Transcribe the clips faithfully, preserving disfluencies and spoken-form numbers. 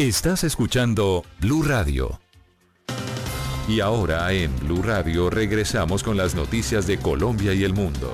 Estás escuchando Blue Radio. Y ahora en Blue Radio regresamos con las noticias de Colombia y el mundo.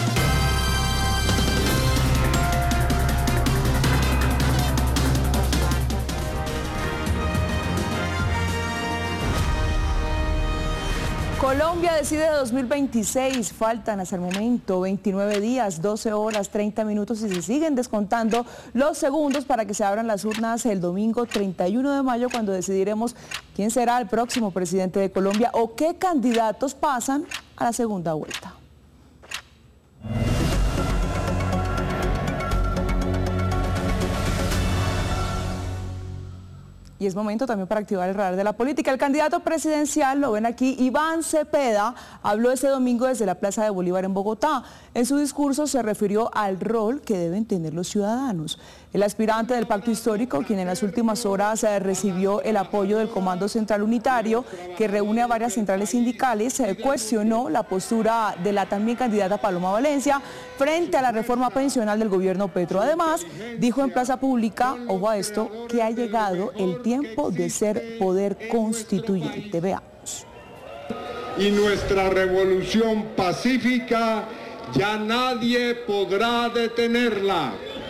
Colombia decide dos mil veintiséis, faltan hasta el momento veintinueve días, doce horas, treinta minutos y se siguen descontando los segundos para que se abran las urnas el domingo treinta y uno de mayo, cuando decidiremos quién será el próximo presidente de Colombia o qué candidatos pasan a la segunda vuelta. Y es momento también para activar el radar de la política. El candidato presidencial, lo ven aquí, Iván Cepeda, habló ese domingo desde la Plaza de Bolívar en Bogotá. En su discurso se refirió al rol que deben tener los ciudadanos. El aspirante del Pacto Histórico, quien en las últimas horas eh, recibió el apoyo del Comando Central Unitario, que reúne a varias centrales sindicales, eh, cuestionó la postura de la también candidata Paloma Valencia frente a la reforma pensional del gobierno Petro. Además, dijo en plaza pública, ojo a esto, que ha llegado el tiempo de ser poder constituyente. Veamos. Y nuestra revolución pacífica ya nadie podrá detenerla,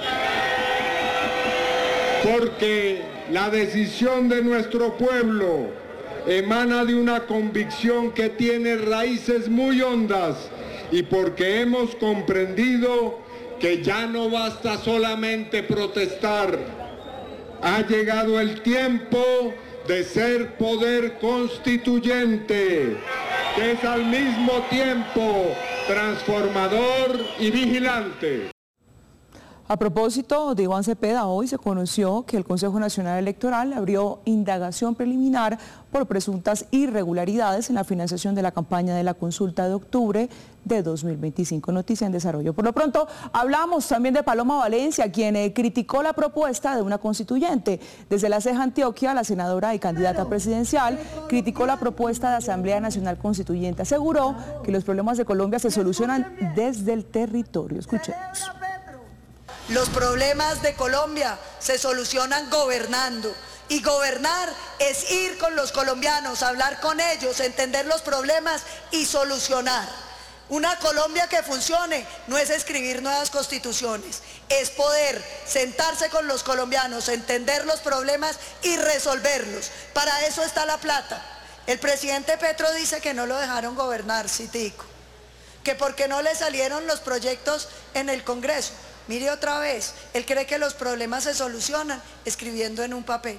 porque la decisión de nuestro pueblo emana de una convicción que tiene raíces muy hondas y porque hemos comprendido que ya no basta solamente protestar. Ha llegado el tiempo de ser poder constituyente, que es al mismo tiempo transformador y vigilante. A propósito de Iván Cepeda, hoy se conoció que el Consejo Nacional Electoral abrió indagación preliminar por presuntas irregularidades en la financiación de la campaña de la consulta de octubre de dos mil veinticinco. Noticia en desarrollo. Por lo pronto, hablamos también de Paloma Valencia, quien eh, criticó la propuesta de una constituyente. Desde la Ceja Antioquia, la senadora y candidata presidencial criticó la propuesta de Asamblea Nacional Constituyente. Aseguró que los problemas de Colombia se solucionan desde el territorio. Escuchemos. Los problemas de Colombia se solucionan gobernando, y gobernar es ir con los colombianos, hablar con ellos, entender los problemas y solucionar. Una Colombia que funcione no es escribir nuevas constituciones, es poder sentarse con los colombianos, entender los problemas y resolverlos. Para eso está la plata. El presidente Petro dice que no lo dejaron gobernar, citico, que porque no le salieron los proyectos en el Congreso. Mire otra vez, él cree que los problemas se solucionan escribiendo en un papel.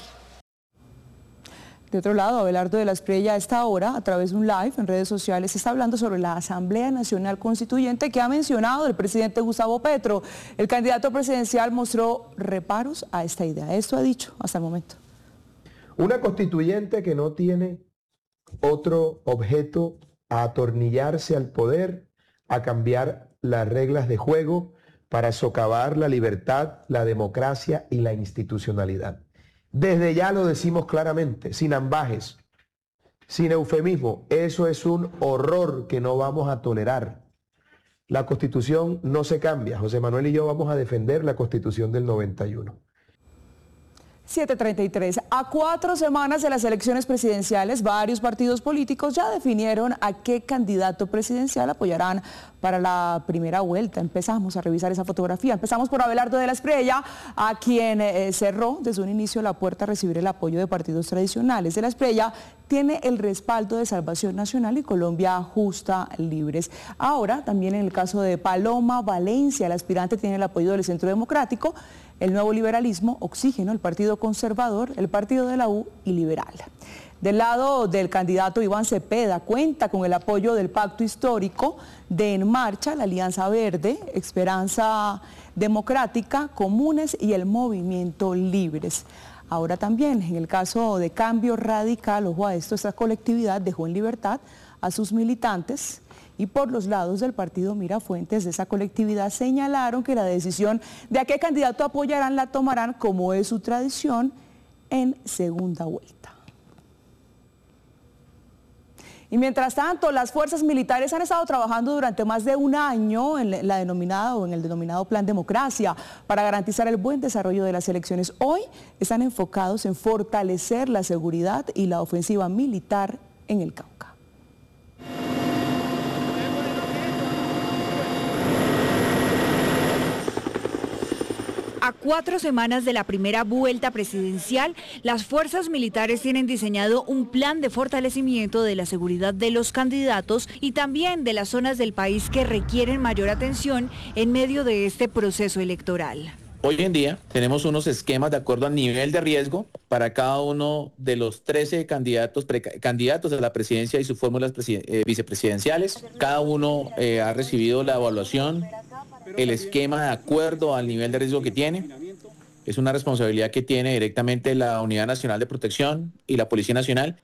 De otro lado, Abelardo de la Espriella a esta hora, a través de un live en redes sociales, está hablando sobre la Asamblea Nacional Constituyente que ha mencionado el presidente Gustavo Petro. El candidato presidencial mostró reparos a esta idea. Esto ha dicho hasta el momento. Una constituyente que no tiene otro objeto a atornillarse al poder, a cambiar las reglas de juego, para socavar la libertad, la democracia y la institucionalidad. Desde ya lo decimos claramente, sin ambajes, sin eufemismo, eso es un horror que no vamos a tolerar. La Constitución no se cambia. José Manuel y yo vamos a defender la Constitución del noventa y uno. siete treinta y tres. A cuatro semanas de las elecciones presidenciales, varios partidos políticos ya definieron a qué candidato presidencial apoyarán para la primera vuelta. Empezamos a revisar esa fotografía. Empezamos por Abelardo de la Espriella, a quien eh, cerró desde un inicio la puerta a recibir el apoyo de partidos tradicionales. De la Espriella tiene el respaldo de Salvación Nacional y Colombia Justa Libres. Ahora, también en el caso de Paloma Valencia, el aspirante tiene el apoyo del Centro Democrático, el Nuevo Liberalismo, Oxígeno, el Partido Conservador, el Partido de la U y Liberal. Del lado del candidato Iván Cepeda, cuenta con el apoyo del Pacto Histórico, de En Marcha, la Alianza Verde, Esperanza Democrática, Comunes y el Movimiento Libres. Ahora también, en el caso de Cambio Radical, ojo a esto, esta colectividad dejó en libertad a sus militantes. Y por los lados del partido Mirafuentes de esa colectividad señalaron que la decisión de a qué candidato apoyarán la tomarán, como es su tradición, en segunda vuelta. Y mientras tanto, las fuerzas militares han estado trabajando durante más de un año en la denominada o en el denominado Plan Democracia para garantizar el buen desarrollo de las elecciones. Hoy están enfocados en fortalecer la seguridad y la ofensiva militar en el Cauca. A cuatro semanas de la primera vuelta presidencial, las fuerzas militares tienen diseñado un plan de fortalecimiento de la seguridad de los candidatos y también de las zonas del país que requieren mayor atención en medio de este proceso electoral. Hoy en día tenemos unos esquemas de acuerdo al nivel de riesgo para cada uno de los trece candidatos, precandidatos a la presidencia y sus fórmulas eh, vicepresidenciales. Cada uno eh, ha recibido la evaluación, el esquema de acuerdo al nivel de riesgo que tiene. Es una responsabilidad que tiene directamente la Unidad Nacional de Protección y la Policía Nacional.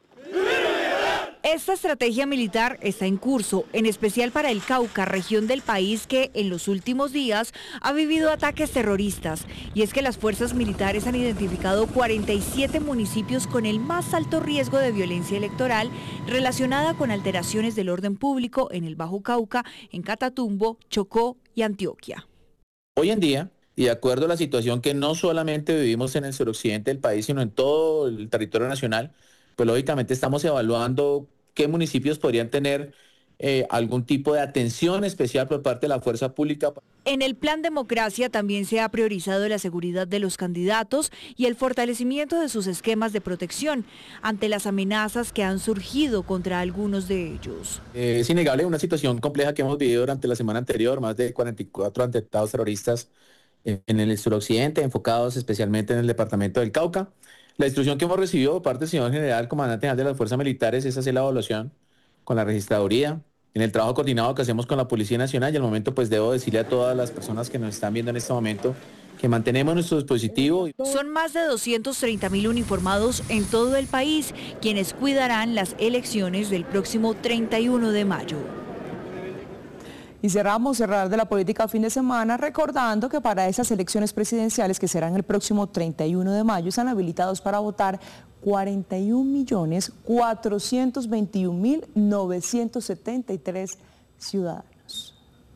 Esta estrategia militar está en curso, en especial para el Cauca, región del país que en los últimos días ha vivido ataques terroristas. Y es que las fuerzas militares han identificado cuarenta y siete municipios con el más alto riesgo de violencia electoral relacionada con alteraciones del orden público en el Bajo Cauca, en Catatumbo, Chocó y Antioquia. Hoy en día, y de acuerdo a la situación que no solamente vivimos en el suroccidente del país, sino en todo el territorio nacional, pues lógicamente estamos evaluando qué municipios podrían tener eh, algún tipo de atención especial por parte de la fuerza pública. En el Plan Democracia también se ha priorizado la seguridad de los candidatos y el fortalecimiento de sus esquemas de protección ante las amenazas que han surgido contra algunos de ellos. Eh, es innegable una situación compleja que hemos vivido durante la semana anterior, más de cuarenta y cuatro atentados terroristas en el suroccidente, enfocados especialmente en el departamento del Cauca. La instrucción que hemos recibido por parte del señor general, comandante general de las fuerzas militares, es hacer la evaluación con la registraduría, en el trabajo coordinado que hacemos con la Policía Nacional, y al momento pues debo decirle a todas las personas que nos están viendo en este momento que mantenemos nuestro dispositivo. Son más de doscientos treinta mil uniformados en todo el país quienes cuidarán las elecciones del próximo treinta y uno de mayo. Y cerramos, cerrar de la política fin de semana, recordando que para esas elecciones presidenciales que serán el próximo treinta y uno de mayo están habilitados para votar cuarenta y un millones cuatrocientos veintiún mil novecientos setenta y tres ciudadanos.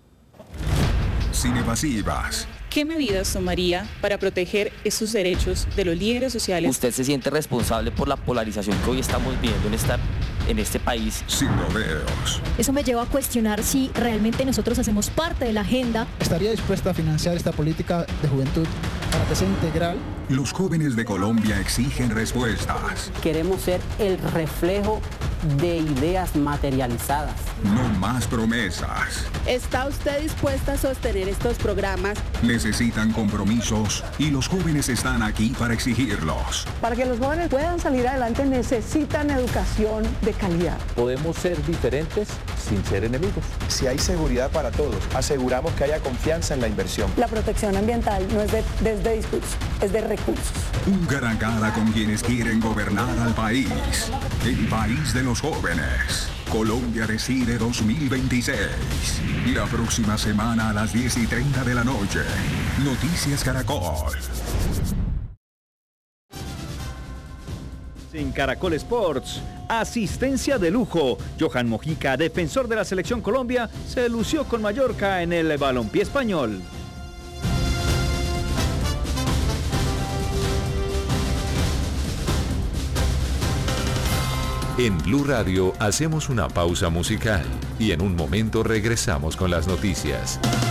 Cinevasivas. ¿Qué medidas tomaría para proteger esos derechos de los líderes sociales? ¿Usted se siente responsable por la polarización que hoy estamos viendo en, esta, en este país? Sin rodeos. Eso me lleva a cuestionar si realmente nosotros hacemos parte de la agenda. ¿Estaría dispuesta a financiar esta política de juventud para que sea integral? Los jóvenes de Colombia exigen respuestas. Queremos ser el reflejo de ideas materializadas. No más promesas. ¿Está usted dispuesta a sostener estos programas? Necesitan compromisos y los jóvenes están aquí para exigirlos. Para que los jóvenes puedan salir adelante necesitan educación de calidad. Podemos ser diferentes sin ser enemigos. Si hay seguridad para todos, aseguramos que haya confianza en la inversión. La protección ambiental no es de, desde discurso, es de recursos. Un cara a cara con quienes quieren gobernar al país. El país de los jóvenes. Colombia Decide dos mil veintiséis. La próxima semana a las diez y treinta de la noche. Noticias Caracol. En Caracol Sports, asistencia de lujo. Johan Mojica, defensor de la Selección Colombia, se lució con Mallorca en el balompié español. En Blue Radio hacemos una pausa musical y en un momento regresamos con las noticias.